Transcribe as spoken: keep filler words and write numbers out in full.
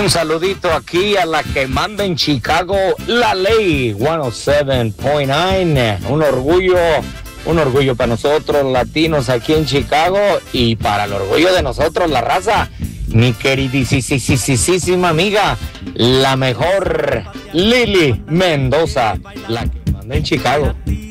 Un saludito aquí a la que manda en Chicago, La Ley ciento siete punto nueve. Un orgullo, un orgullo para nosotros latinos aquí en Chicago y para el orgullo de nosotros, la raza. Mi queridísima amiga, la mejor Lili Mendoza, la que manda en Chicago.